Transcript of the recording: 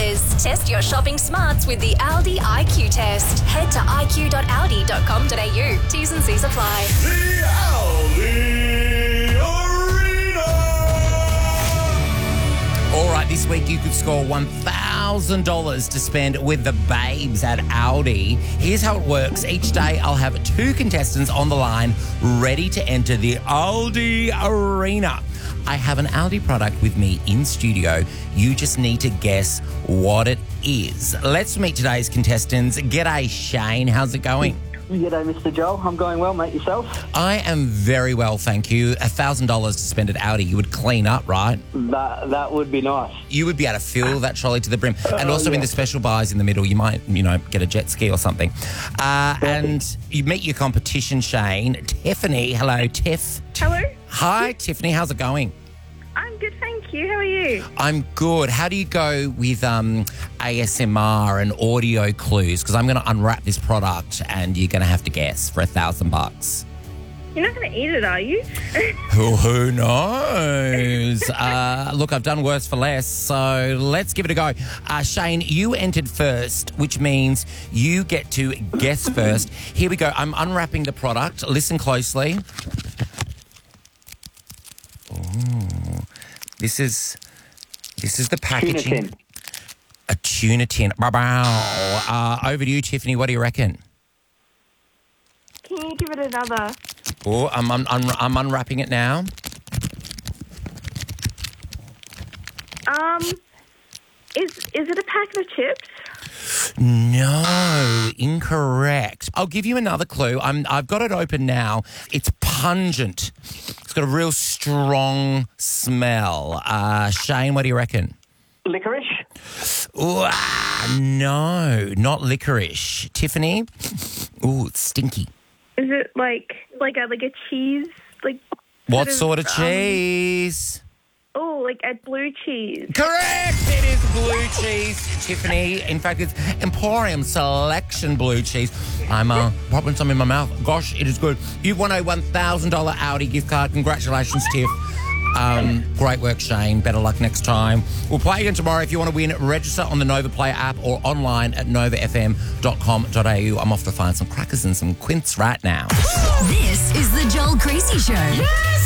Test your shopping smarts with the Aldi IQ test. Head to iq.aldi.com.au. T's and C's apply. The Aldi Arena. All right, this week you could score $1,000 to spend with the babes at Aldi. Here's how it works. Each day I'll have 2 contestants on the line ready to enter the Aldi Arena. I have an Aldi product with me in studio. You just need to guess what it is. Let's meet today's contestants. G'day, Shane. How's it going? G'day, Mr. Joel. I'm going well, mate. Yourself? I am very well, thank you. $1,000 to spend at Aldi. You would clean up, right? That would be nice. You would be able to fill that trolley to the brim. And also in the special buys in the middle, you might, get a jet ski or something. And you meet your competition, Shane. Tiffany. Hello, Tiff. Hello. Hi, Tiffany. How's it going? I'm good, thank you. How are you? I'm good. How do you go with ASMR and audio clues? Because I'm going to unwrap this product and you're going to have to guess for $1,000. You're not going to eat it, are you? Who knows? Look, I've done worse for less, so let's give it a go. Shane, you entered first, which means you get to guess first. Here we go. I'm unwrapping the product. Listen closely. Ooh, this is the packaging. Tuna tin. A tuna tin. Wow. Over to you, Tiffany. What do you reckon? Can you give it another? Oh, I'm unwrapping it now. Is it a packet of chips? No, incorrect. I'll give you another clue. I've got it open now. It's pungent. It's got a real strong smell. Shane, what do you reckon? Licorice? Ooh, no, not licorice. Tiffany? Ooh, it's stinky. Is it like a cheese? What sort of cheese? Oh, like a blue cheese. Correct! It is blue cheese, Tiffany. In fact, it's Emporium Selection blue cheese. I'm popping some in my mouth. Gosh, it is good. You've won a $1,000 Audi gift card. Congratulations, Tiff. Great work, Shane. Better luck next time. We'll play again tomorrow. If you want to win, register on the Nova Player app or online at novafm.com.au. I'm off to find some crackers and some quints right now. This is the Joel Creasy Show.